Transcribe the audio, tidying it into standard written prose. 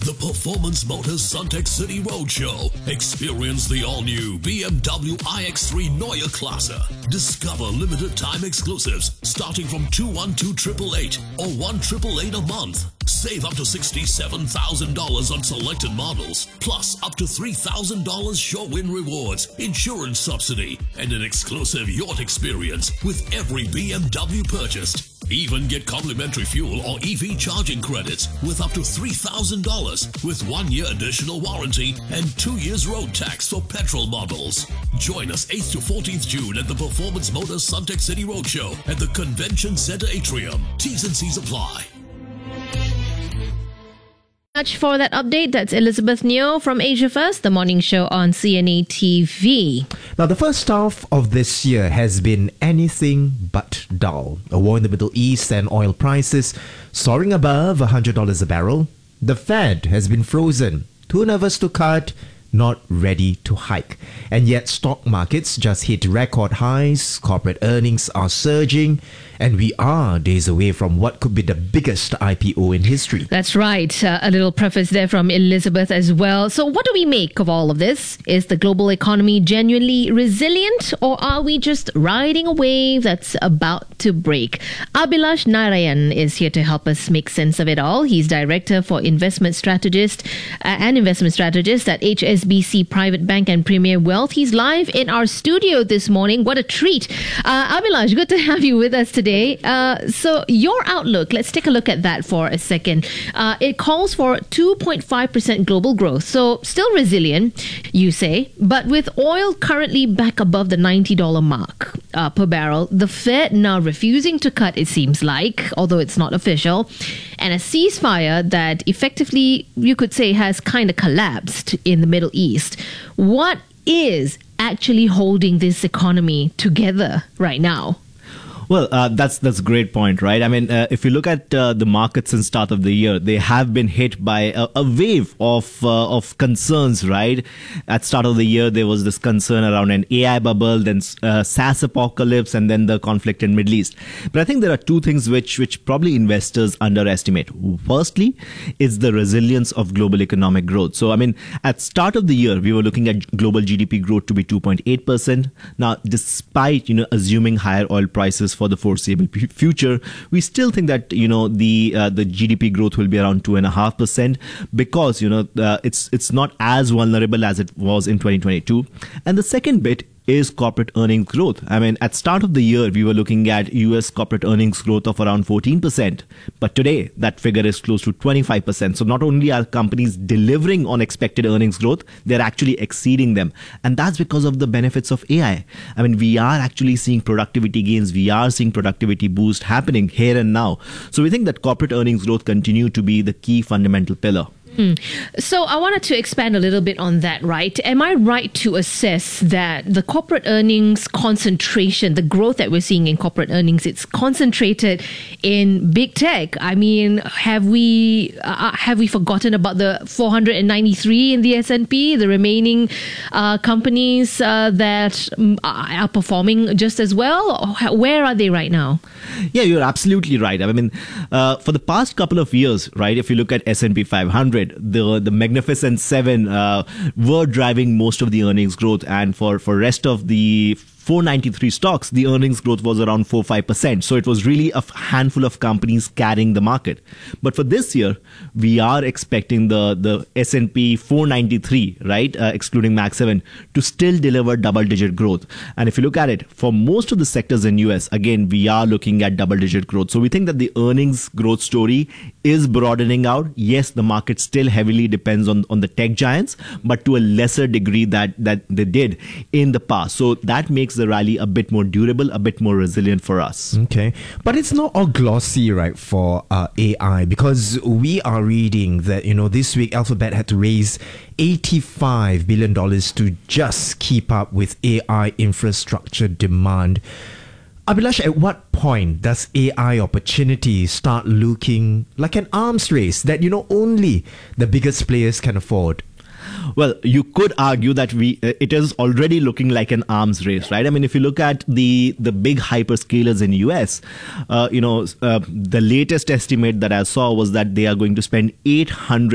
The Performance Motors Suntec City Roadshow. Experience the all-new BMW iX3 Neue Klasse. Discover limited time exclusives starting from 212,888 or 1,888 a month. Save up to $67,000 on selected models, plus up to $3,000 sure-win rewards, insurance subsidy, and an exclusive yacht experience with every BMW purchased. Even get complimentary fuel or EV charging credits with up to $3,000 with 1 year additional warranty and 2 years road tax for petrol models. Join us 8th to 14th June at the Performance Motors Suntec City Roadshow at the Convention Center Atrium. T's and C's apply. Much for that update. That's Elizabeth Neo from Asia First, the morning show on CNA TV. Now, the first half of this year has been anything but dull. A war in the Middle East and oil prices soaring above $100 a barrel. The Fed has been frozen, too nervous to cut, not ready to hike. And yet stock markets just hit record highs, corporate earnings are surging, and we are days away from what could be the biggest IPO in history. That's right. A little preface there from Elizabeth as well. So what do we make of all of this? Is the global economy genuinely resilient, or are we just riding a wave that's about to break? Abhilash Narayan is here to help us make sense of it all. He's Director for Investment Strategist at HSBC Private Bank and Premier Wealth. He's live in our studio this morning. What a treat. Abhilash, good to have you with us today. So your outlook, let's take a look at that for a second. It calls for 2.5% global growth. So still resilient, you say, but with oil currently back above the $90 mark per barrel, the Fed now refusing to cut, it seems like, although it's not official, and a ceasefire that effectively, you could say, has kind of collapsed in the Middle East. What is actually holding this economy together right now? Well, that's a great point, right? I mean, if you look at the markets since start of the year, they have been hit by a wave of concerns, right? At start of the year, there was this concern around an AI bubble, then SaaS apocalypse, and then the conflict in Middle East. But I think there are two things which probably investors underestimate. Firstly, is the resilience of global economic growth. So, I mean, at start of the year, we were looking at global GDP growth to be 2.8%. Now, despite, assuming higher oil prices for the foreseeable future, we still think that the GDP growth will be around 2.5% because it's not as vulnerable as it was in 2022. And the second bit is corporate earnings growth. I mean, at start of the year, we were looking at US corporate earnings growth of around 14%. But today, that figure is close to 25%. So not only are companies delivering on expected earnings growth, they're actually exceeding them. And that's because of the benefits of AI. I mean, we are actually seeing productivity gains. We are seeing productivity boost happening here and now. So we think that corporate earnings growth continue to be the key fundamental pillar. So I wanted to expand a little bit on that, right? Am I right to assess that the corporate earnings concentration, the growth that we're seeing in corporate earnings, it's concentrated in big tech? I mean, have we forgotten about the 493 in the S&P, the remaining companies that are performing just as well? Where are they right now? Yeah, you're absolutely right. I mean, for the past couple of years, right, if you look at S&P 500, the Magnificent Seven were driving most of the earnings growth, and for rest of the 493 stocks, the earnings growth was around 4-5%. So it was really a handful of companies carrying the market. But for this year, we are expecting the S&P 493, right, excluding Mag 7, to still deliver double-digit growth. And if you look at it, for most of the sectors in US, again, we are looking at double-digit growth. So we think that the earnings growth story is broadening out. Yes, the market still heavily depends on the tech giants, but to a lesser degree that they did in the past. So that makes the rally a bit more durable, a bit more resilient for us. Okay. But it's not all glossy, right, for AI, because we are reading that, this week Alphabet had to raise $85 billion to just keep up with AI infrastructure demand. Abhilash, at what point does AI opportunity start looking like an arms race that, only the biggest players can afford? Well, you could argue that it is already looking like an arms race, right? I mean, if you look at the big hyperscalers in US, the latest estimate that I saw was that they are going to spend $800